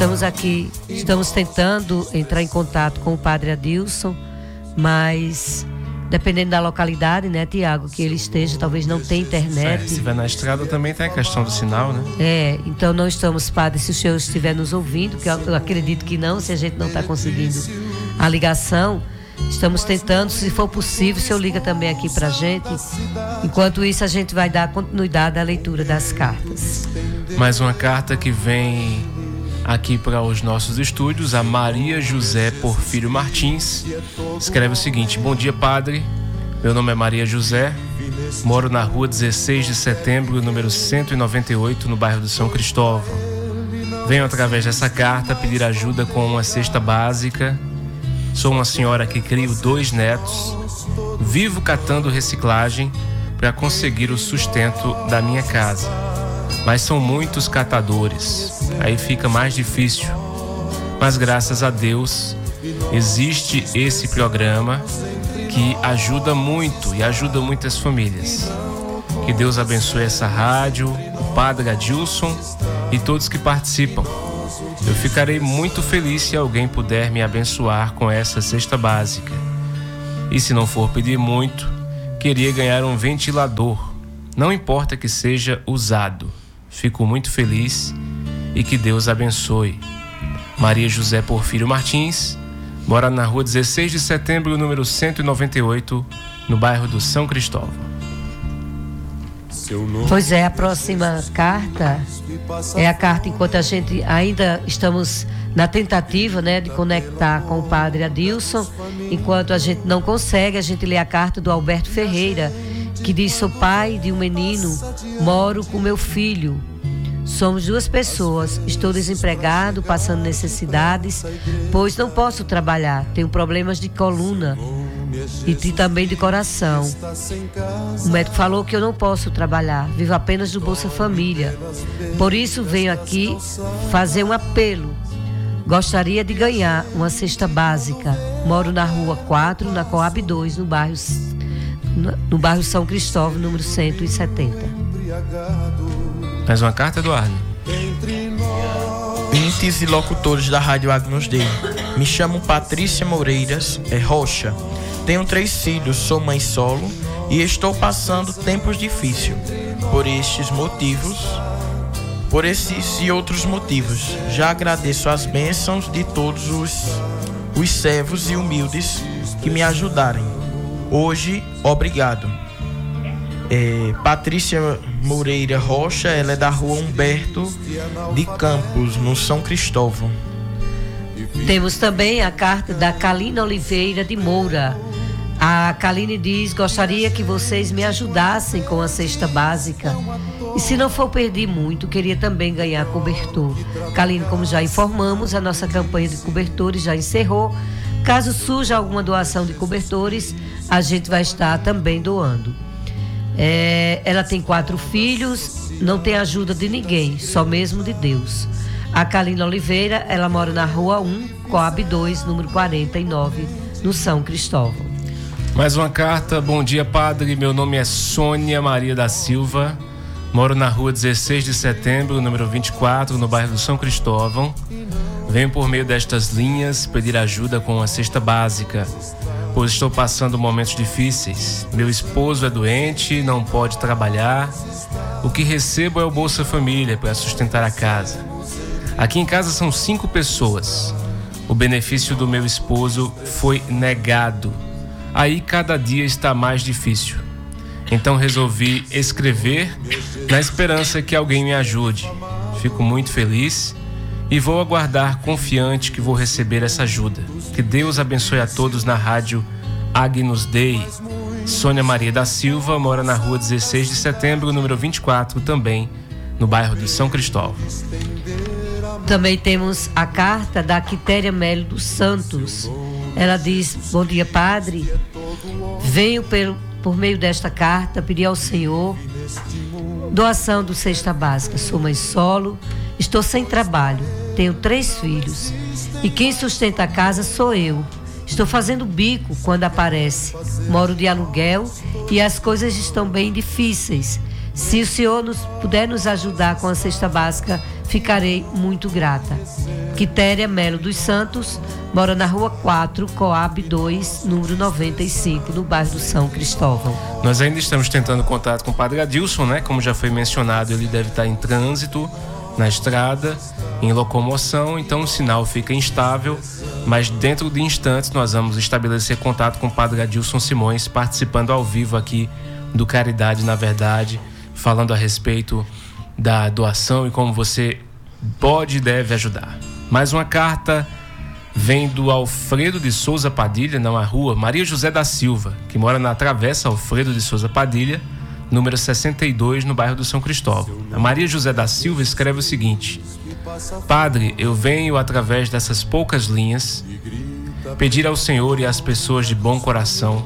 estamos aqui, estamos tentando entrar em contato com o padre Adilson, mas dependendo da localidade, né, Tiago, que ele esteja, talvez não tenha internet. Se estiver na estrada também tem a questão do sinal, né? Então não estamos, padre, se o senhor estiver nos ouvindo, que eu acredito que não, se a gente não está conseguindo a ligação, estamos tentando, se for possível, o senhor liga também aqui pra gente. Enquanto isso, a gente vai dar continuidade à leitura das cartas. Mais uma carta que vem aqui para os nossos estúdios, a Maria José Porfírio Martins escreve o seguinte: bom dia, padre, meu nome é Maria José, moro na rua 16 de setembro, número 198, no bairro do São Cristóvão. Venho através dessa carta pedir ajuda com uma cesta básica. Sou uma senhora que crio 2 netos, vivo catando reciclagem para conseguir o sustento da minha casa, mas são muitos catadores, aí fica mais difícil. Mas graças a Deus existe esse programa que ajuda muito e ajuda muitas famílias. Que Deus abençoe essa rádio, o padre Adilson e todos que participam. Eu ficarei muito feliz se alguém puder me abençoar com essa cesta básica. E se não for pedir muito, queria ganhar um ventilador, não importa que seja usado. Fico muito feliz e que Deus abençoe. Maria José Porfírio Martins, mora na rua 16 de setembro, número 198, no bairro do São Cristóvão. Pois é, a próxima carta é a carta enquanto a gente ainda estamos na tentativa, né, de conectar com o padre Adilson. Enquanto a gente não consegue, a gente lê a carta do Alberto Ferreira, que diz: sou pai de um menino, moro com meu filho. Somos 2 pessoas, estou desempregado, passando necessidades, pois não posso trabalhar, tenho problemas de coluna e também de coração. O médico falou que eu não posso trabalhar, vivo apenas do Bolsa Família. Por isso venho aqui fazer um apelo. Gostaria de ganhar uma cesta básica. Moro na rua 4, na Coab 2, no bairro São Cristóvão, número 170. Mais uma carta, Eduardo? Ouvintes e locutores da Rádio Agnus Dei. Me chamo Patrícia Moreiras Rocha. Tenho 3 filhos, sou mãe solo e estou passando tempos difíceis. Por esses e outros motivos, já agradeço as bênçãos de todos os servos e humildes que me ajudarem. Hoje, obrigado. Patrícia Moreira Rocha, ela é da rua Humberto de Campos, no São Cristóvão. Temos também a carta da Kaline Oliveira de Moura. A Kaline diz: gostaria que vocês me ajudassem com a cesta básica. E se não for pedir muito, queria também ganhar cobertor. Kaline, como já informamos, a nossa campanha de cobertores já encerrou. Caso surja alguma doação de cobertores, a gente vai estar também doando. Ela tem 4 filhos, não tem ajuda de ninguém, só mesmo de Deus. A Kaline Oliveira, ela mora na rua 1, Coab 2, número 49, no São Cristóvão. Mais uma carta. Bom dia, padre, meu nome é Sônia Maria da Silva, moro na rua 16 de setembro, número 24, no bairro do São Cristóvão. Venho por meio destas linhas pedir ajuda com a cesta básica, pois estou passando momentos difíceis. Meu esposo é doente, não pode trabalhar. O que recebo é o Bolsa Família para sustentar a casa. Aqui em casa são 5 pessoas. O benefício do meu esposo foi negado. Aí cada dia está mais difícil. Então resolvi escrever na esperança que alguém me ajude. Fico muito feliz e vou aguardar confiante que vou receber essa ajuda. Que Deus abençoe a todos na rádio Agnus Dei. Sônia Maria da Silva mora na rua 16 de setembro, número 24, também no bairro de São Cristóvão. Também temos a carta da Quitéria Melo dos Santos. Ela diz: bom dia, padre. Venho por meio desta carta pedir ao Senhor doação do cesta básica. Sou mãe solo, estou sem trabalho, tenho 3 filhos e quem sustenta a casa sou eu. Estou fazendo bico quando aparece. Moro de aluguel e as coisas estão bem difíceis. Se o senhor puder nos ajudar com a cesta básica, ficarei muito grata. Quitéria Melo dos Santos, mora na Rua 4, Coab 2, número 95, no bairro do São Cristóvão. Nós ainda estamos tentando contato com o Padre Adilson, né? Como já foi mencionado, ele deve estar em trânsito, na estrada, em locomoção, então o sinal fica instável, mas dentro de instantes nós vamos estabelecer contato com o Padre Adilson Simões, participando ao vivo aqui do Caridade na Verdade, falando a respeito da doação e como você pode e deve ajudar. Mais uma carta vem do Alfredo de Souza Padilha, na Rua Maria José da Silva, que mora na Travessa Alfredo de Souza Padilha, número 62, no bairro do São Cristóvão. A Maria José da Silva escreve o seguinte: Padre, eu venho através dessas poucas linhas pedir ao Senhor e às pessoas de bom coração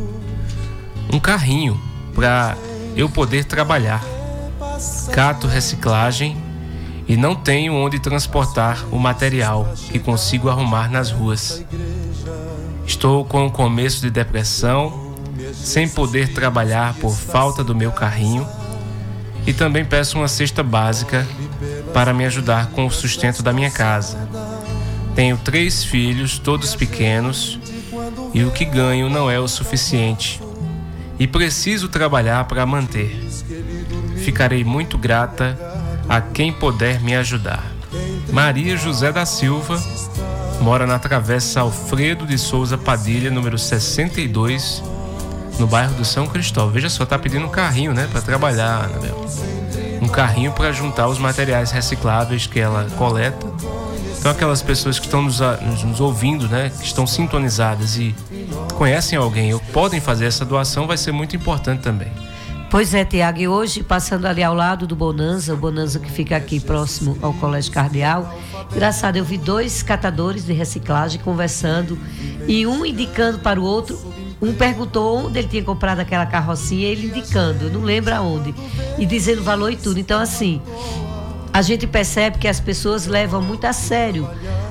um carrinho para eu poder trabalhar. Cato reciclagem e não tenho onde transportar o material que consigo arrumar nas ruas. Estou com o começo de depressão, sem poder trabalhar por falta do meu carrinho, e também peço uma cesta básica para me ajudar com o sustento da minha casa. Tenho 3 filhos, todos pequenos, e o que ganho não é o suficiente, e preciso trabalhar para manter. Ficarei muito grata a quem puder me ajudar. Maria José da Silva, mora na Travessa Alfredo de Souza Padilha, número 62, no bairro do São Cristóvão. Veja só, tá pedindo um carrinho, né, para trabalhar, né, um carrinho para juntar os materiais recicláveis que ela coleta. Então aquelas pessoas que estão nos ouvindo, né, que estão sintonizadas e conhecem alguém ou podem fazer essa doação, vai ser muito importante também. Pois é, Tiago, e hoje, passando ali ao lado do Bonanza, o Bonanza que fica aqui próximo ao Colégio Cardeal, engraçado, eu vi 2 catadores de reciclagem conversando e um indicando para o outro. Um perguntou onde ele tinha comprado aquela carrocinha, ele indicando, eu não lembro aonde, e dizendo o valor e tudo. Então, assim, a gente percebe que as pessoas levam muito a sério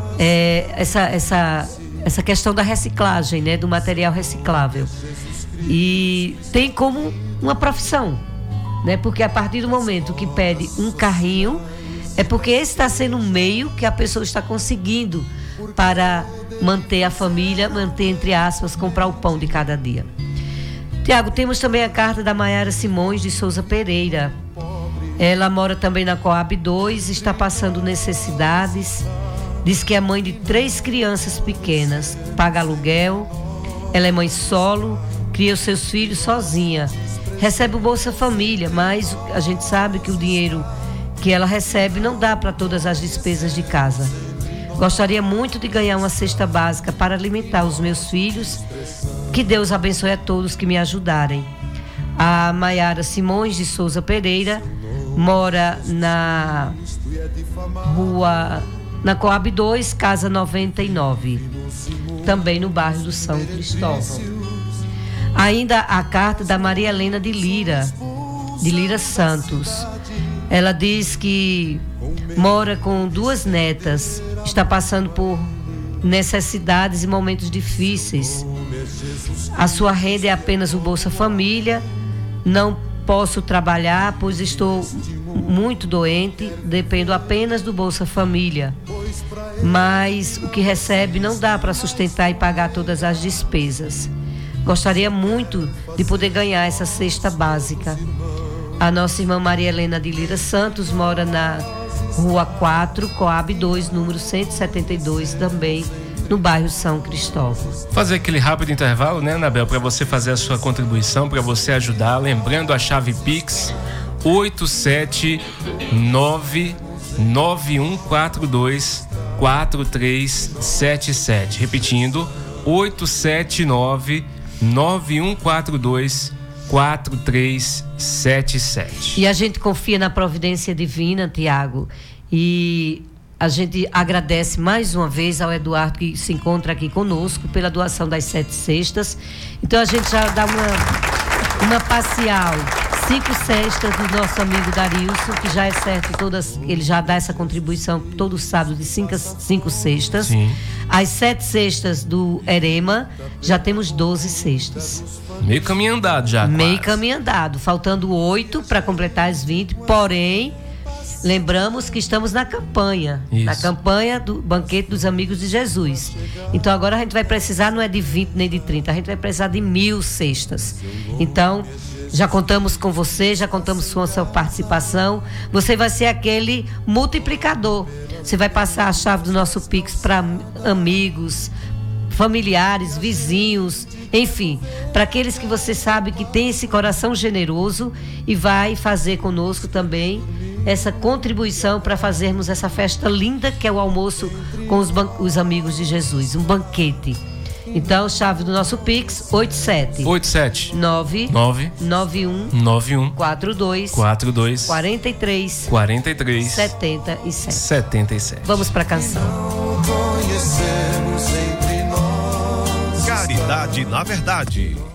essa questão da reciclagem, né, do material reciclável. E tem como uma profissão, né? Porque a partir do momento que pede um carrinho, é porque esse está sendo um meio que a pessoa está conseguindo para manter a família, manter, entre aspas, comprar o pão de cada dia. Tiago, temos também a carta da Maiara Simões de Souza Pereira. Ela mora também na Coab 2, está passando necessidades, diz que é mãe de 3 crianças pequenas, paga aluguel, ela é mãe solo, cria os seus filhos sozinha, recebe o Bolsa Família, mas a gente sabe que o dinheiro que ela recebe não dá para todas as despesas de casa. Gostaria muito de ganhar uma cesta básica para alimentar os meus filhos. Que Deus abençoe a todos que me ajudarem. A Maiara Simões de Souza Pereira mora na Coab 2, casa 99, também no bairro do São Cristóvão. Ainda a carta da Maria Helena de Lira Santos. Ela diz que mora com 2 netas, está passando por necessidades e momentos difíceis. A sua renda é apenas o Bolsa Família. Não posso trabalhar, pois estou muito doente, dependo apenas do Bolsa Família. Mas o que recebe não dá para sustentar e pagar todas as despesas. Gostaria muito de poder ganhar essa cesta básica. A nossa irmã Maria Helena de Lira Santos mora na Rua 4, Coab 2, número 172, também no bairro São Cristóvão. Fazer aquele rápido intervalo, né, Anabel, para você fazer a sua contribuição, para você ajudar. Lembrando a chave Pix 879-9142-4377. Repetindo, 879-9142-4377. E a gente confia na providência divina, Tiago, e a gente agradece mais uma vez ao Eduardo que se encontra aqui conosco pela doação das 7 cestas. Então a gente já dá uma parcial, 5 cestas do nosso amigo Darilson, que já é certo, ele já dá essa contribuição todo sábado de 5 cestas. Sim. As 7 cestas do Erema, já temos 12 cestas. Meio caminho andado já. Meio quase. caminho andado, faltando 8 para completar as 20, porém, lembramos que estamos na campanha. Isso. Na campanha do Banquete dos Amigos de Jesus. Então agora a gente vai precisar, não é de 20 nem de 30, a gente vai precisar de 1000 cestas. Então, já contamos com você, já contamos com a sua participação. Você vai ser aquele multiplicador. Você vai passar a chave do nosso Pix para amigos, familiares, vizinhos, enfim, para aqueles que você sabe que tem esse coração generoso e vai fazer conosco também essa contribuição para fazermos essa festa linda que é o almoço com os amigos de Jesus, um banquete. Então, chave do nosso Pix, 87 991 42 43 77. Vamos para a canção. Caridade na Verdade.